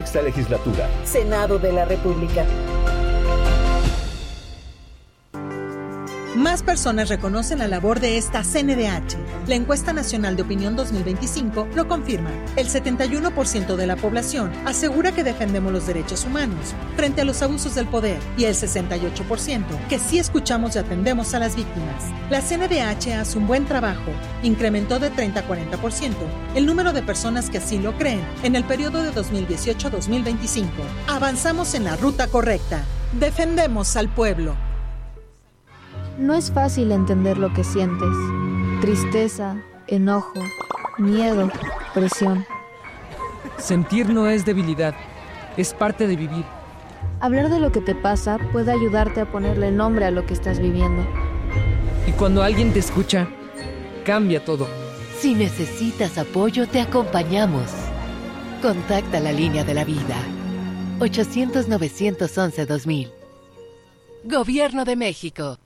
16ª Legislatura. Senado de la República. Más personas reconocen la labor de esta CNDH. La encuesta nacional de opinión 2025 lo confirma. El 71% de la población asegura que defendemos los derechos humanos frente a los abusos del poder y el 68% que sí escuchamos y atendemos a las víctimas. La CNDH hace un buen trabajo. Incrementó de 30 a 40% el número de personas que así lo creen en el periodo de 2018 a 2025. Avanzamos en la ruta correcta. Defendemos al pueblo. No es fácil entender lo que sientes. Tristeza, enojo, miedo, presión. Sentir no es debilidad, es parte de vivir. Hablar de lo que te pasa puede ayudarte a ponerle nombre a lo que estás viviendo. Y cuando alguien te escucha, cambia todo. Si necesitas apoyo, te acompañamos. Contacta la línea de la vida. 800-911-2000. Gobierno de México.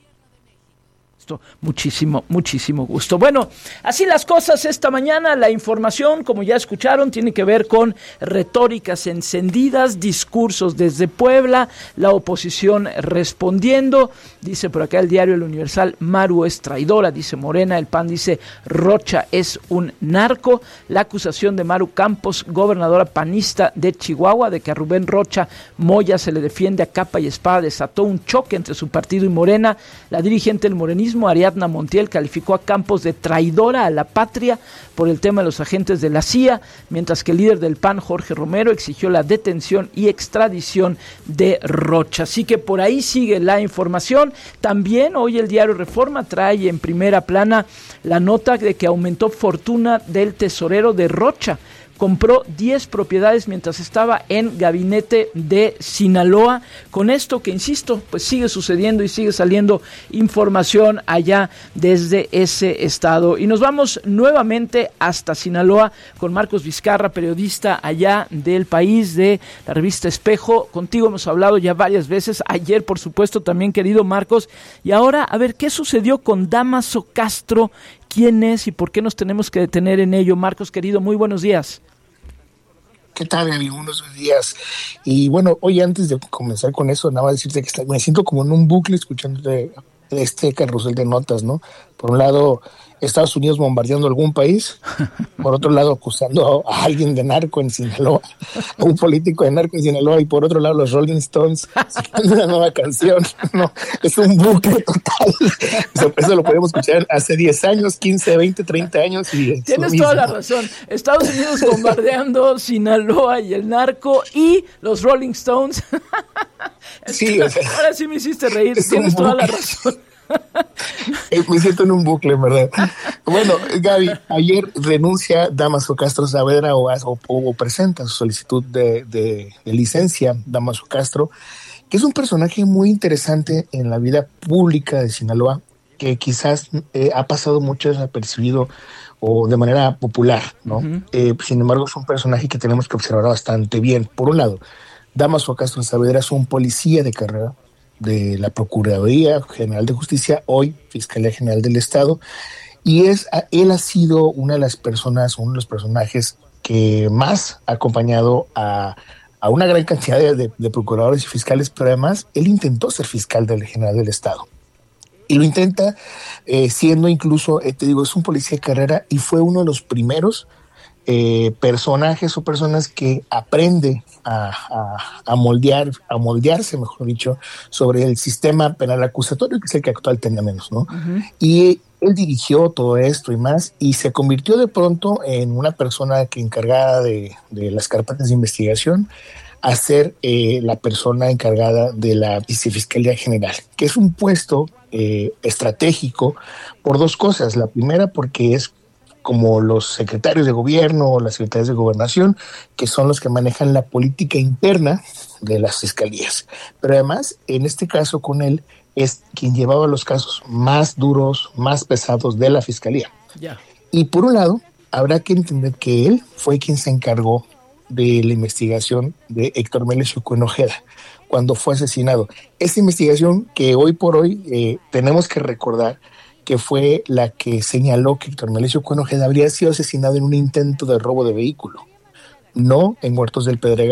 Muchísimo gusto. Bueno, así las cosas esta mañana. La información, como ya escucharon, tiene que ver con retóricas encendidas, discursos desde Puebla, la oposición respondiendo. Dice por acá el diario El Universal, Maru es traidora, dice Morena. El PAN dice Rocha es un narco. La acusación de Maru Campos, gobernadora panista de Chihuahua, de que a Rubén Rocha Moya se le defiende a capa y espada, desató un choque entre su partido y Morena. La dirigente del morenismo, Ariadna Montiel, calificó a Campos de traidora a la patria por el tema de los agentes de la CIA, mientras que el líder del PAN, Jorge Romero, exigió la detención y extradición de Rocha. Así que por ahí sigue la información. También hoy el diario Reforma trae en primera plana la nota de que aumentó fortuna del tesorero de Rocha. Compró 10 propiedades mientras estaba en gabinete de Sinaloa. Con esto que, insisto, pues sigue sucediendo y sigue saliendo información allá desde ese estado. Y nos vamos nuevamente hasta Sinaloa con Marcos Vizcarra, periodista allá del país, de la revista Espejo. Contigo hemos hablado ya varias veces, ayer por supuesto también, querido Marcos. Y ahora, a ver, ¿qué sucedió con Dámaso Castro? ¿Quién es y por qué nos tenemos que detener en ello? Marcos, querido, muy buenos días. ¿Qué tal, amigo? Buenos días. Y bueno, hoy antes de comenzar con eso, nada más decirte que me siento como en un bucle escuchando este carrusel de notas, ¿no? Por un lado, Estados Unidos bombardeando algún país, por otro lado, acusando a alguien de narco en Sinaloa, a un político de narco en Sinaloa, y por otro lado, los Rolling Stones sacando una nueva canción. No, es un bucle total. Eso lo podemos escuchar hace 10 años, 15, 20, 30 años. Y tienes toda la razón. Estados Unidos bombardeando Sinaloa y el narco, y los Rolling Stones. Sí, o sea, ahora sí me hiciste reír. Tienes toda la razón. Me siento en un bucle, en verdad. Bueno, Gaby, ayer renuncia Dámaso Castro Saavedra o presenta su solicitud de licencia, Dámaso Castro, que es un personaje muy interesante en la vida pública de Sinaloa, que quizás ha pasado mucho desapercibido o de manera popular, ¿no? Sin embargo, es un personaje que tenemos que observar bastante bien. Por un lado, Dámaso Castro Saavedra es un policía de carrera de la Procuraduría General de Justicia, hoy Fiscalía General del Estado, y él ha sido uno de los personajes que más ha acompañado a una gran cantidad de procuradores y fiscales, pero además él intentó ser fiscal del General del Estado. Y lo intenta siendo incluso, te digo, es un policía de carrera y fue uno de los primeros personajes o personas que aprende a moldearse, mejor dicho, sobre el sistema penal acusatorio, que es el que actual tenía menos, ¿no? Uh-huh. Y él dirigió todo esto y más, y se convirtió de pronto en una persona que encargada de las carpetas de investigación a ser la persona encargada de la Vicefiscalía General, que es un puesto estratégico por dos cosas. La primera, porque es como los secretarios de gobierno o las secretarias de gobernación, que son los que manejan la política interna de las fiscalías. Pero además, en este caso con él, es quien llevaba los casos más duros, más pesados de la fiscalía. Yeah. Y por un lado, habrá que entender que él fue quien se encargó de la investigación de Héctor Melesio Cuen Ojeda cuando fue asesinado. Esa investigación que hoy por hoy tenemos que recordar que fue la que señaló que Héctor Melesio Cuen Ojeda habría sido asesinado en un intento de robo de vehículo, no en Huertos del Pedregal.